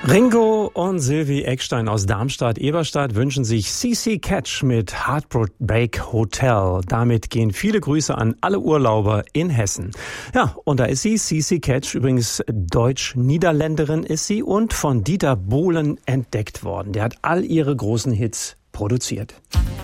Ringo und Sylvie Eckstein aus Darmstadt-Eberstadt wünschen sich CC Catch mit Heartbreak Hotel. Damit gehen viele Grüße an alle Urlauber in Hessen. Ja, und da ist sie, CC Catch, übrigens Deutsch-Niederländerin ist sie und von Dieter Bohlen entdeckt worden. Der hat all ihre großen Hits produziert.